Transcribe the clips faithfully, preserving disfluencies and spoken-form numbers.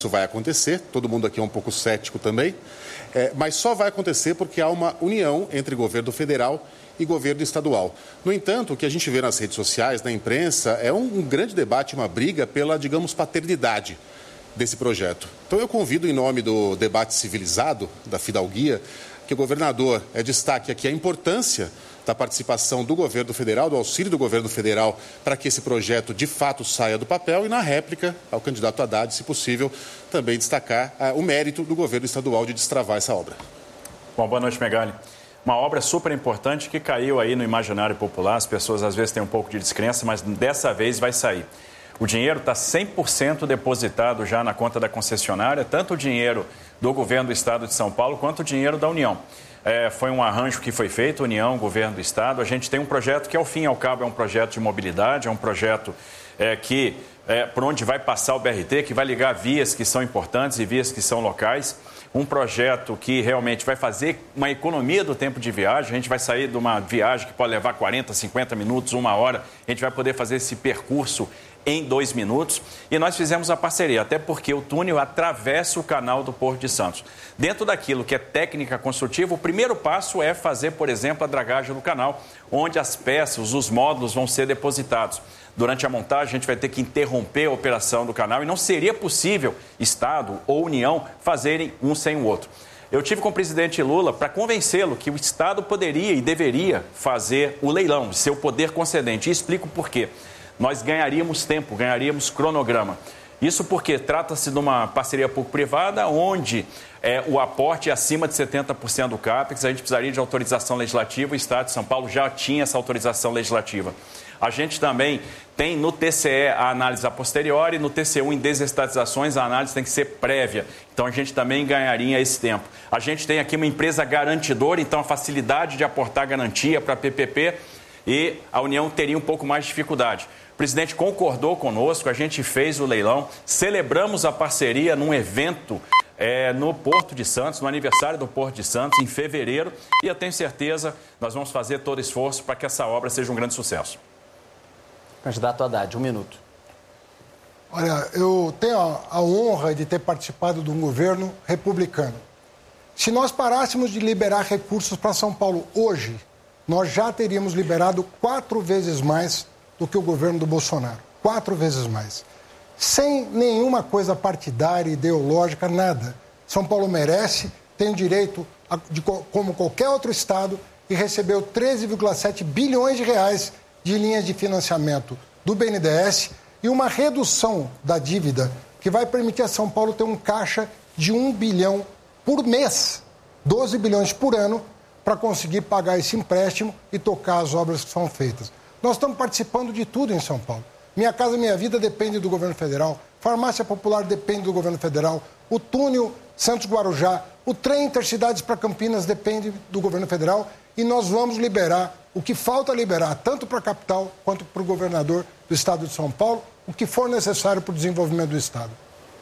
Isso vai acontecer, todo mundo aqui é um pouco cético também, é, mas só vai acontecer porque há uma união entre governo federal e governo estadual. No entanto, o que a gente vê nas redes sociais, na imprensa, é um, um grande debate, uma briga pela, digamos, paternidade desse projeto. Então eu convido, em nome do debate civilizado, da fidalguia, que o governador é, destaque aqui a importância da participação do governo federal, do auxílio do governo federal, para que esse projeto de fato saia do papel e, na réplica, ao candidato Haddad, se possível, também destacar ah, o mérito do governo estadual de destravar essa obra. Bom, boa noite, Megali. Uma obra super importante que caiu aí no imaginário popular, as pessoas às vezes têm um pouco de descrença, mas dessa vez vai sair. O dinheiro está cem por cento depositado já na conta da concessionária, tanto o dinheiro do governo do estado de São Paulo quanto o dinheiro da União. É, foi um arranjo que foi feito, União, governo do estado. A gente tem um projeto que, ao fim e ao cabo, é um projeto de mobilidade, é um projeto é, que, é, por onde vai passar o B R T, que vai ligar vias que são importantes e vias que são locais. Um projeto que realmente vai fazer uma economia do tempo de viagem. A gente vai sair de uma viagem que pode levar quarenta, cinquenta minutos, uma hora. A gente vai poder fazer esse percurso em dois minutos, e nós fizemos a parceria, até porque o túnel atravessa o canal do Porto de Santos. Dentro daquilo que é técnica construtiva, o primeiro passo é fazer, por exemplo, a dragagem do canal, onde as peças, os módulos vão ser depositados. Durante a montagem, a gente vai ter que interromper a operação do canal e não seria possível Estado ou União fazerem um sem o outro. Eu tive com o presidente Lula para convencê-lo que o Estado poderia e deveria fazer o leilão, ser o poder concedente, e explico por quê. Nós ganharíamos tempo, ganharíamos cronograma. Isso porque trata-se de uma parceria público-privada onde é, o aporte é acima de setenta por cento do CAPEX. A gente precisaria de autorização legislativa. O Estado de São Paulo já tinha essa autorização legislativa. A gente também tem no T C E a análise a posteriori, no T C U em desestatizações a análise tem que ser prévia. Então a gente também ganharia esse tempo. A gente tem aqui uma empresa garantidora, então a facilidade de aportar garantia para a P P P e a União teria um pouco mais de dificuldade. O presidente concordou conosco, a gente fez o leilão, celebramos a parceria num evento é, no Porto de Santos, no aniversário do Porto de Santos, em fevereiro, e eu tenho certeza nós vamos fazer todo esforço para que essa obra seja um grande sucesso. Candidato Haddad, um minuto. Olha, eu tenho a, a honra de ter participado de um governo republicano. Se nós parássemos de liberar recursos para São Paulo hoje, nós já teríamos liberado quatro vezes mais do que o governo do Bolsonaro. Quatro vezes mais. Sem nenhuma coisa partidária, ideológica, nada. São Paulo merece, tem direito, a, de, como qualquer outro estado, e recebeu treze vírgula sete bilhões de reais de linhas de financiamento do B N D E S e uma redução da dívida que vai permitir a São Paulo ter um caixa de um bilhão por mês, doze bilhões por ano, para conseguir pagar esse empréstimo e tocar as obras que são feitas. Nós estamos participando de tudo em São Paulo. Minha Casa Minha Vida depende do governo federal, Farmácia Popular depende do governo federal, o túnel Santos-Guarujá, o trem Intercidades para Campinas depende do governo federal e nós vamos liberar o que falta liberar, tanto para a capital quanto para o governador do estado de São Paulo, o que for necessário para o desenvolvimento do estado.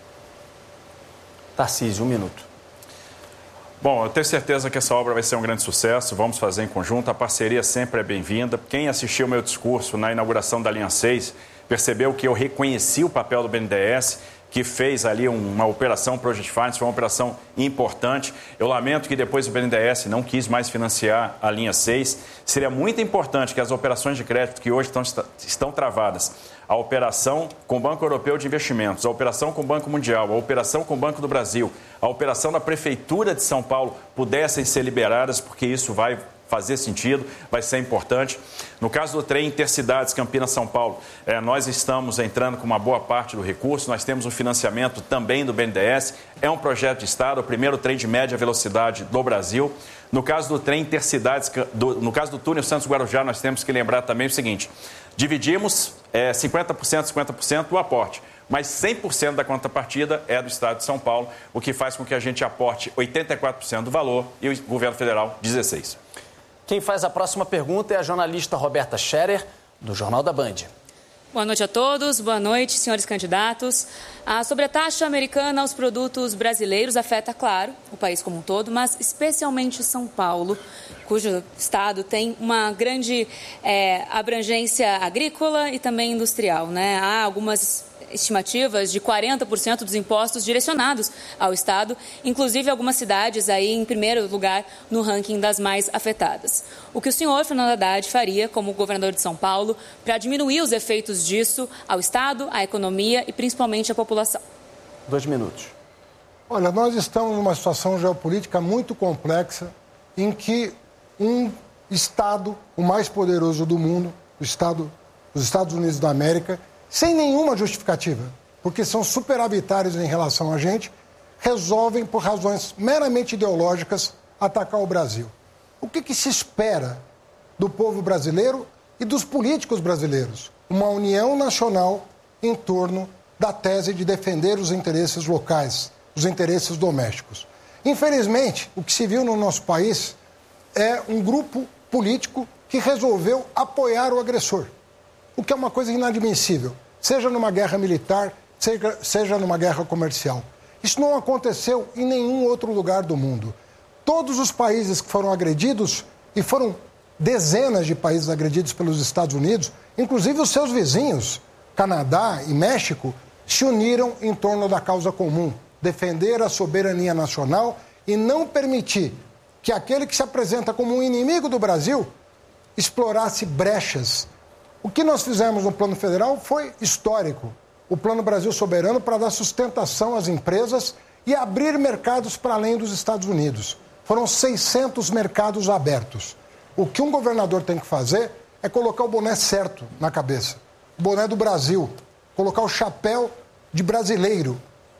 Tarcísio, um minuto. Bom, eu tenho certeza que essa obra vai ser um grande sucesso, vamos fazer em conjunto, a parceria sempre é bem-vinda. Quem assistiu o meu discurso na inauguração da linha seis percebeu que eu reconheci o papel do B N D E S, que fez ali uma operação Project Finance, foi uma operação importante. Eu lamento que depois o B N D E S não quis mais financiar a linha seis. Seria muito importante que as operações de crédito que hoje estão, estão travadas, a operação com o Banco Europeu de Investimentos, a operação com o Banco Mundial, a operação com o Banco do Brasil, a operação da Prefeitura de São Paulo pudessem ser liberadas, porque isso vai fazer sentido, vai ser importante. No caso do trem Intercidades Campinas-São Paulo, eh, nós estamos entrando com uma boa parte do recurso, nós temos um financiamento também do B N D E S, é um projeto de Estado, o primeiro trem de média velocidade do Brasil. No caso do trem Intercidades, do, no caso do túnel Santos-Guarujá, nós temos que lembrar também o seguinte, dividimos eh, cinquenta por cento, cinquenta por cento do aporte, mas cem por cento da contrapartida é do Estado de São Paulo, o que faz com que a gente aporte oitenta e quatro por cento do valor e o governo federal dezesseis por cento. Quem faz a próxima pergunta é a jornalista Roberta Scherer, do Jornal da Band. Boa noite a todos, boa noite, senhores candidatos. A sobretaxa americana aos produtos brasileiros afeta, claro, o país como um todo, mas especialmente São Paulo, cujo estado tem uma grande é, abrangência agrícola e também industrial, né? Há algumas estimativas de quarenta por cento dos impostos direcionados ao Estado, inclusive algumas cidades aí em primeiro lugar no ranking das mais afetadas. O que o senhor, Fernando Haddad, faria como governador de São Paulo para diminuir os efeitos disso ao Estado, à economia e principalmente à população? Dois minutos. Olha, nós estamos numa situação geopolítica muito complexa em que um Estado, o mais poderoso do mundo, o Estado, os Estados Unidos da América, sem nenhuma justificativa, porque são superavitários em relação a gente, resolvem, por razões meramente ideológicas, atacar o Brasil. O que, que se espera do povo brasileiro e dos políticos brasileiros? Uma união nacional em torno da tese de defender os interesses locais, os interesses domésticos. Infelizmente, o que se viu no nosso país é um grupo político que resolveu apoiar o agressor, o que é uma coisa inadmissível, seja numa guerra militar, seja, seja numa guerra comercial. Isso não aconteceu em nenhum outro lugar do mundo. Todos os países que foram agredidos, e foram dezenas de países agredidos pelos Estados Unidos, inclusive os seus vizinhos, Canadá e México, se uniram em torno da causa comum, defender a soberania nacional e não permitir que aquele que se apresenta como um inimigo do Brasil explorasse brechas. O que nós fizemos no Plano Federal foi histórico. O Plano Brasil Soberano para dar sustentação às empresas e abrir mercados para além dos Estados Unidos. Foram seiscentos mercados abertos. O que um governador tem que fazer é colocar o boné certo na cabeça. O boné do Brasil. Colocar o chapéu de brasileiro.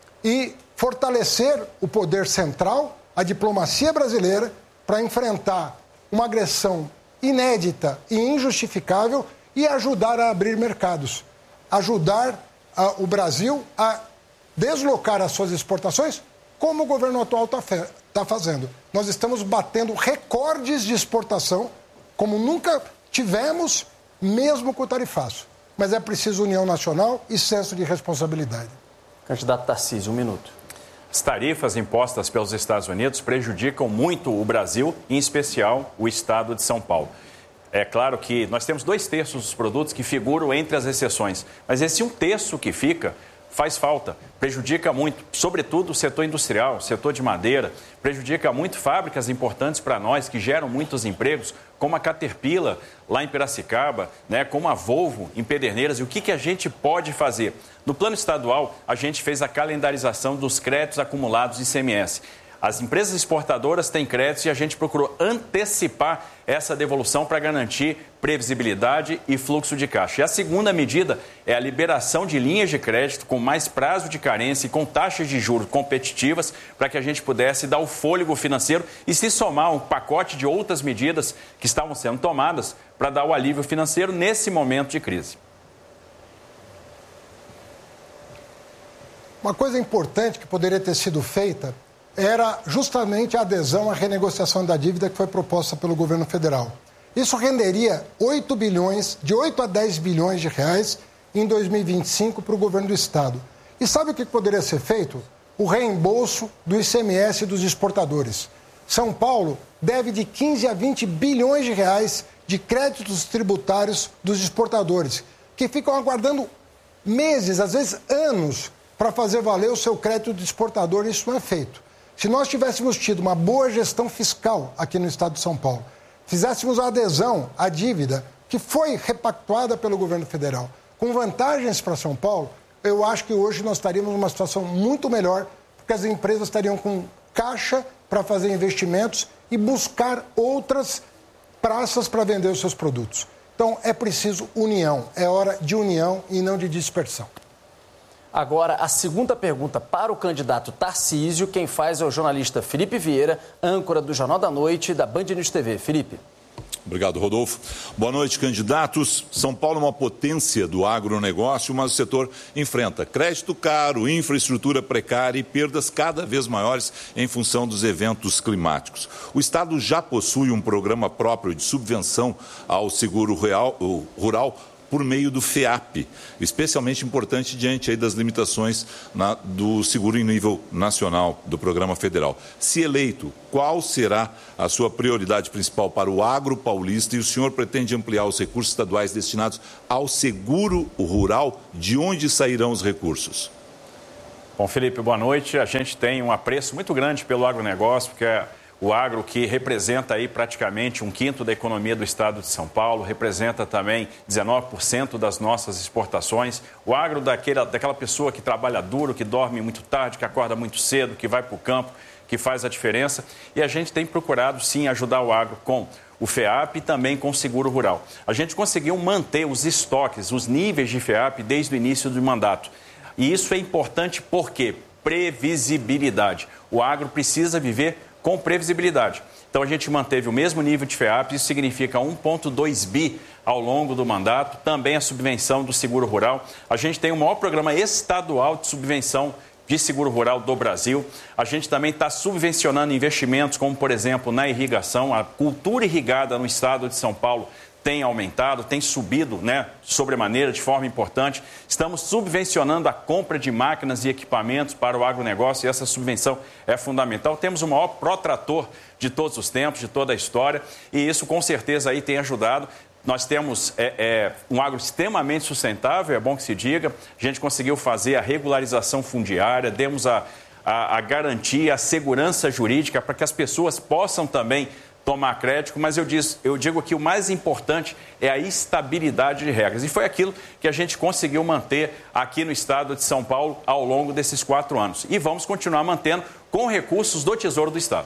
E fortalecer o poder central, a diplomacia brasileira, para enfrentar uma agressão inédita e injustificável e ajudar a abrir mercados, ajudar a, o Brasil a deslocar as suas exportações, como o governo atual está tá fazendo. Nós estamos batendo recordes de exportação, como nunca tivemos, mesmo com o tarifaço. Mas é preciso união nacional e senso de responsabilidade. Candidato Tarcísio, um minuto. As tarifas impostas pelos Estados Unidos prejudicam muito o Brasil, em especial o estado de São Paulo. É claro que nós temos dois terços dos produtos que figuram entre as exceções, mas esse um terço que fica faz falta, prejudica muito, sobretudo o setor industrial, o setor de madeira, prejudica muito fábricas importantes para nós que geram muitos empregos, como a Caterpillar lá em Piracicaba, né, como a Volvo em Pederneiras. E o que, que a gente pode fazer? No plano estadual, a gente fez a calendarização dos créditos acumulados de I C M S. As empresas exportadoras têm créditos e a gente procurou antecipar essa devolução para garantir previsibilidade e fluxo de caixa. E a segunda medida é a liberação de linhas de crédito com mais prazo de carência e com taxas de juros competitivas para que a gente pudesse dar o fôlego financeiro e se somar um pacote de outras medidas que estavam sendo tomadas para dar o alívio financeiro nesse momento de crise. Uma coisa importante que poderia ter sido feita era justamente a adesão à renegociação da dívida que foi proposta pelo governo federal. Isso renderia oito bilhões, de oito a dez bilhões de reais em dois mil e vinte e cinco para o governo do Estado. E sabe o que poderia ser feito? O reembolso do I C M S dos exportadores. São Paulo deve de quinze a vinte bilhões de reais de créditos tributários dos exportadores, que ficam aguardando meses, às vezes anos, para fazer valer o seu crédito de exportador. Isso não é feito. Se nós tivéssemos tido uma boa gestão fiscal aqui no estado de São Paulo, fizéssemos a adesão à dívida que foi repactuada pelo governo federal, com vantagens para São Paulo, eu acho que hoje nós estaríamos numa situação muito melhor, porque as empresas estariam com caixa para fazer investimentos e buscar outras praças para vender os seus produtos. Então, é preciso união, é hora de união e não de dispersão. Agora, a segunda pergunta para o candidato Tarcísio, quem faz é o jornalista Felipe Vieira, âncora do Jornal da Noite da Band News T V. Felipe. Obrigado, Rodolfo. Boa noite, candidatos. São Paulo é uma potência do agronegócio, mas o setor enfrenta crédito caro, infraestrutura precária e perdas cada vez maiores em função dos eventos climáticos. O Estado já possui um programa próprio de subvenção ao seguro rural por meio do FEAP, especialmente importante diante aí das limitações na, do seguro em nível nacional do programa federal. Se eleito, qual será a sua prioridade principal para o agro paulista e o senhor pretende ampliar os recursos estaduais destinados ao seguro rural? De onde sairão os recursos? Bom, Felipe, boa noite. A gente tem um apreço muito grande pelo agronegócio, porque é o agro que representa aí praticamente um quinto da economia do estado de São Paulo, representa também dezenove por cento das nossas exportações. O agro daquela, daquela pessoa que trabalha duro, que dorme muito tarde, que acorda muito cedo, que vai para o campo, que faz a diferença. E a gente tem procurado, sim, ajudar o agro com o FEAP e também com o seguro rural. A gente conseguiu manter os estoques, os níveis de FEAP desde o início do mandato. E isso é importante porque previsibilidade. O agro precisa viver com previsibilidade. Então, a gente manteve o mesmo nível de FEAP, isso significa um vírgula dois bi ao longo do mandato, também a subvenção do seguro rural. A gente tem o maior programa estadual de subvenção de seguro rural do Brasil. A gente também está subvencionando investimentos, como, por exemplo, na irrigação. A cultura irrigada no estado de São Paulo tem aumentado, tem subido, né, sobremaneira, de forma importante. Estamos subvencionando a compra de máquinas e equipamentos para o agronegócio e essa subvenção é fundamental. Temos o maior protrator de todos os tempos, de toda a história, e isso com certeza aí tem ajudado. Nós temos é, é, um agro extremamente sustentável, é bom que se diga. A gente conseguiu fazer a regularização fundiária, demos a, a, a garantia, a segurança jurídica para que as pessoas possam também tomar crédito, mas eu, diz, eu digo que o mais importante é a estabilidade de regras. E foi aquilo que a gente conseguiu manter aqui no estado de São Paulo ao longo desses quatro anos. E vamos continuar mantendo com recursos do Tesouro do Estado.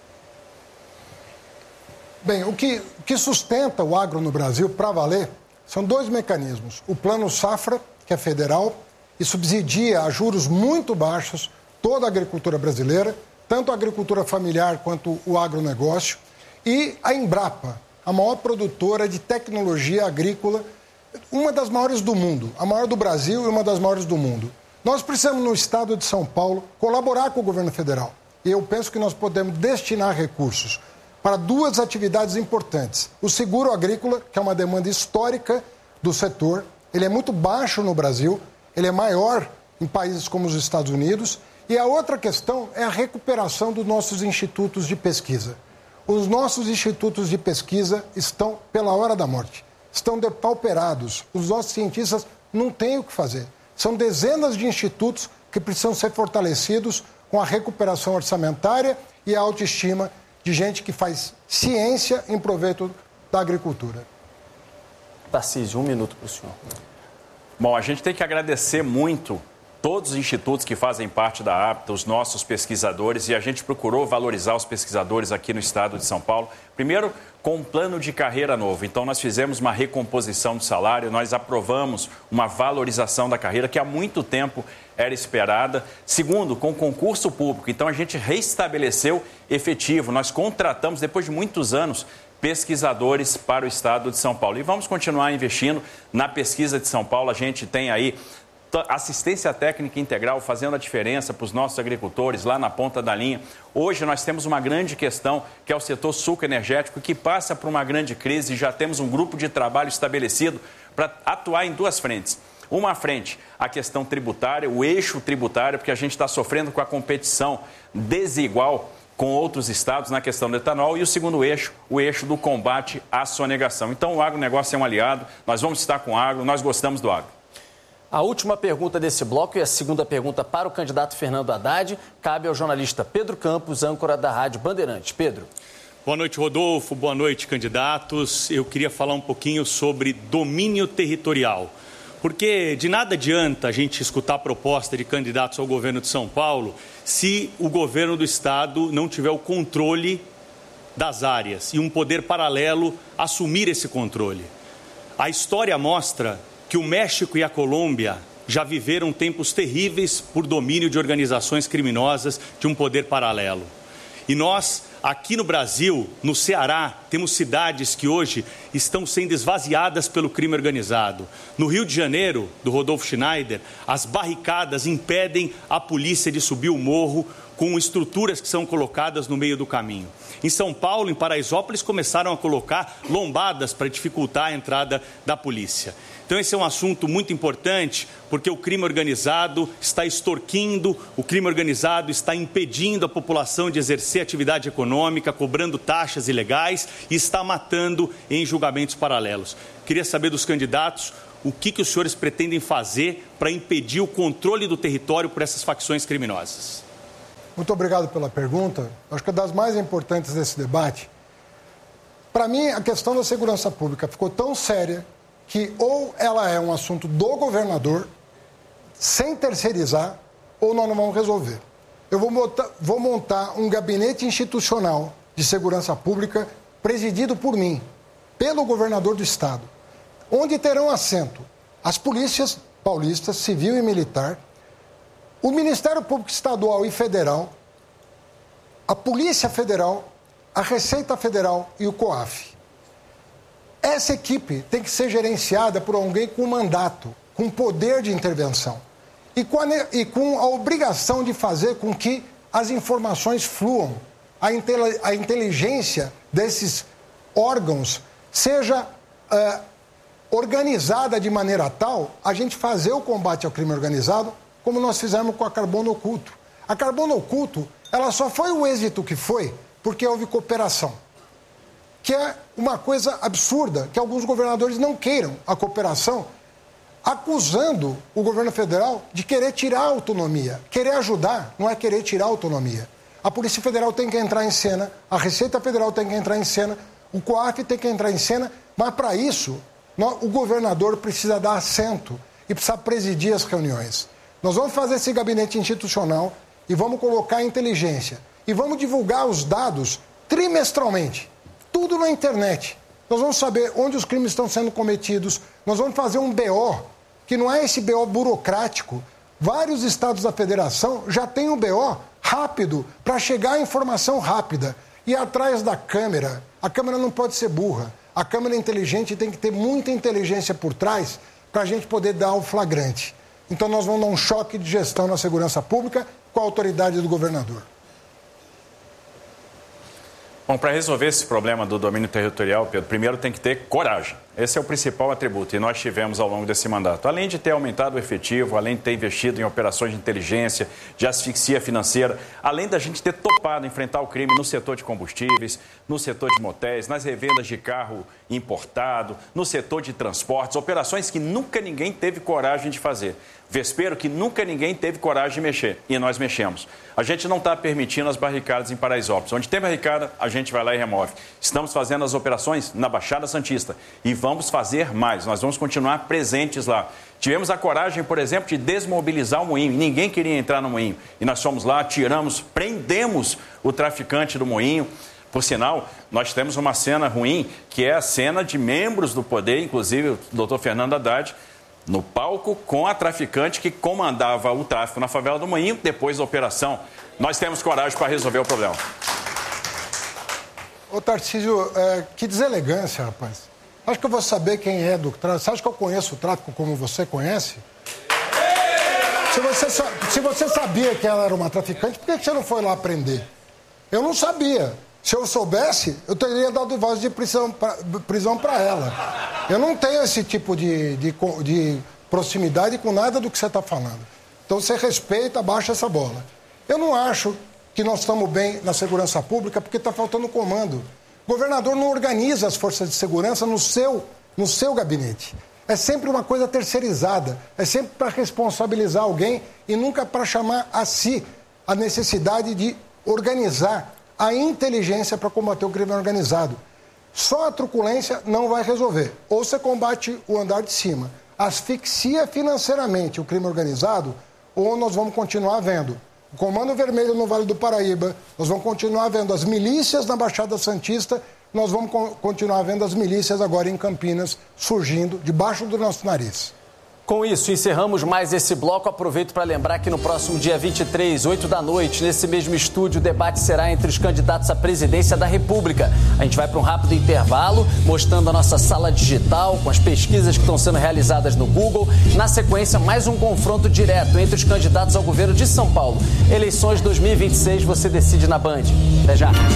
Bem, o que, o que sustenta o agro no Brasil para valer são dois mecanismos. O Plano Safra, que é federal, e subsidia a juros muito baixos toda a agricultura brasileira, tanto a agricultura familiar quanto o agronegócio. E a Embrapa, a maior produtora de tecnologia agrícola, uma das maiores do mundo, a maior do Brasil e uma das maiores do mundo. Nós precisamos, no estado de São Paulo, colaborar com o governo federal. E eu penso que nós podemos destinar recursos para duas atividades importantes. O seguro agrícola, que é uma demanda histórica do setor, ele é muito baixo no Brasil, ele é maior em países como os Estados Unidos. E a outra questão é a recuperação dos nossos institutos de pesquisa. Os nossos institutos de pesquisa estão pela hora da morte, estão depauperados. Os nossos cientistas não têm o que fazer. São dezenas de institutos que precisam ser fortalecidos com a recuperação orçamentária e a autoestima de gente que faz ciência em proveito da agricultura. Tarcísio, um minuto para o senhor. Bom, a gente tem que agradecer muito todos os institutos que fazem parte da APTA, os nossos pesquisadores, e a gente procurou valorizar os pesquisadores aqui no estado de São Paulo. Primeiro, com um plano de carreira novo. Então, nós fizemos uma recomposição do salário, nós aprovamos uma valorização da carreira que há muito tempo era esperada. Segundo, com concurso público. Então, a gente reestabeleceu efetivo. Nós contratamos, depois de muitos anos, pesquisadores para o estado de São Paulo. E vamos continuar investindo na pesquisa de São Paulo. A gente tem aí assistência técnica integral fazendo a diferença para os nossos agricultores lá na ponta da linha. Hoje nós temos uma grande questão que é o setor sucroenergético que passa por uma grande crise e já temos um grupo de trabalho estabelecido para atuar em duas frentes. Uma frente, a questão tributária, o eixo tributário, porque a gente está sofrendo com a competição desigual com outros estados na questão do etanol, e o segundo eixo, o eixo do combate à sonegação. Então o agronegócio é um aliado, nós vamos estar com o agro, nós gostamos do agro. A última pergunta desse bloco e a segunda pergunta para o candidato Fernando Haddad cabe ao jornalista Pedro Campos, âncora da Rádio Bandeirantes. Pedro. Boa noite, Rodolfo. Boa noite, candidatos. Eu queria falar um pouquinho sobre domínio territorial. Porque de nada adianta a gente escutar a proposta de candidatos ao governo de São Paulo se o governo do estado não tiver o controle das áreas e um poder paralelo assumir esse controle. A história mostra que o México e a Colômbia já viveram tempos terríveis por domínio de organizações criminosas de um poder paralelo. E nós, aqui no Brasil, no Ceará, temos cidades que hoje estão sendo esvaziadas pelo crime organizado. No Rio de Janeiro, do Rodolfo Schneider, as barricadas impedem a polícia de subir o morro com estruturas que são colocadas no meio do caminho. Em São Paulo, em Paraisópolis, começaram a colocar lombadas para dificultar a entrada da polícia. Então esse é um assunto muito importante, porque o crime organizado está extorquindo, o crime organizado está impedindo a população de exercer atividade econômica, cobrando taxas ilegais e está matando em julgamentos paralelos. Queria saber dos candidatos o que, que os senhores pretendem fazer para impedir o controle do território por essas facções criminosas. Muito obrigado pela pergunta. Acho que é das mais importantes desse debate. Para mim, a questão da segurança pública ficou tão séria que ou ela é um assunto do governador, sem terceirizar, ou nós não vamos resolver. Eu vou montar, vou montar um gabinete institucional de segurança pública presidido por mim, pelo governador do estado, onde terão assento as polícias paulistas, civil e militar, o Ministério Público Estadual e Federal, a Polícia Federal, a Receita Federal e o COAF. Essa equipe tem que ser gerenciada por alguém com mandato, com poder de intervenção e com a, e com a obrigação de fazer com que as informações fluam, a, intel, a inteligência desses órgãos seja uh, organizada de maneira tal a gente fazer o combate ao crime organizado como nós fizemos com a Carbono Oculto. A Carbono Oculto, ela só foi o êxito que foi porque houve cooperação, que é uma coisa absurda, que alguns governadores não queiram a cooperação, acusando o governo federal de querer tirar a autonomia. Querer ajudar não é querer tirar a autonomia. A Polícia Federal tem que entrar em cena, a Receita Federal tem que entrar em cena, o COAF tem que entrar em cena, mas para isso o governador precisa dar assento e precisa presidir as reuniões. Nós vamos fazer esse gabinete institucional e vamos colocar a inteligência. E vamos divulgar os dados trimestralmente. Tudo na internet. Nós vamos saber onde os crimes estão sendo cometidos. Nós vamos fazer um B O, que não é esse B O burocrático. Vários estados da federação já têm um B O rápido para chegar a informação rápida. E atrás da câmera, a câmera não pode ser burra. A câmera inteligente tem que ter muita inteligência por trás para a gente poder dar o flagrante. Então nós vamos dar um choque de gestão na segurança pública com a autoridade do governador. Bom, para resolver esse problema do domínio territorial, Pedro, primeiro tem que ter coragem. Esse é o principal atributo e nós tivemos ao longo desse mandato. Além de ter aumentado o efetivo, além de ter investido em operações de inteligência, de asfixia financeira, além da gente ter topado enfrentar o crime no setor de combustíveis, no setor de motéis, nas revendas de carro importado, no setor de transportes, operações que nunca ninguém teve coragem de fazer. Vespeiro que nunca ninguém teve coragem de mexer, e nós mexemos. A gente não está permitindo as barricadas em Paraisópolis. Onde tem barricada, a gente vai lá e remove. Estamos fazendo as operações na Baixada Santista e vamos fazer mais. Nós vamos continuar presentes lá. Tivemos a coragem, por exemplo, de desmobilizar o moinho. Ninguém queria entrar no moinho. E nós fomos lá, tiramos, prendemos o traficante do moinho. Por sinal, nós temos uma cena ruim, que é a cena de membros do poder, inclusive o doutor Fernando Haddad, no palco com a traficante que comandava o tráfico na favela do Moinho depois da operação. Nós temos coragem para resolver o problema. Ô Tarcísio, é, que deselegância, rapaz. Acho que eu vou saber quem é do tráfico. Você acha que eu conheço o tráfico como você conhece? Se você, se você sabia que ela era uma traficante, por que você não foi lá prender? Eu não sabia. Se eu soubesse, eu teria dado voz de prisão para ela. Eu não tenho esse tipo de, de, de proximidade com nada do que você está falando. Então você respeita, abaixa essa bola. Eu não acho que nós estamos bem na segurança pública porque está faltando comando. O governador não organiza as forças de segurança no seu, no seu gabinete. É sempre uma coisa terceirizada. É sempre para responsabilizar alguém e nunca para chamar a si a necessidade de organizar a inteligência para combater o crime organizado. Só a truculência não vai resolver. Ou você combate o andar de cima, asfixia financeiramente o crime organizado, ou nós vamos continuar vendo o Comando Vermelho no Vale do Paraíba, nós vamos continuar vendo as milícias na Baixada Santista, nós vamos continuar vendo as milícias agora em Campinas surgindo debaixo do nosso nariz. Com isso, encerramos mais esse bloco. Aproveito para lembrar que no próximo dia vinte e três, oito da noite, nesse mesmo estúdio, o debate será entre os candidatos à presidência da República. A gente vai para um rápido intervalo, mostrando a nossa sala digital, com as pesquisas que estão sendo realizadas no Google. Na sequência, mais um confronto direto entre os candidatos ao governo de São Paulo. Eleições dois mil e vinte e seis, você decide na Band. Até já.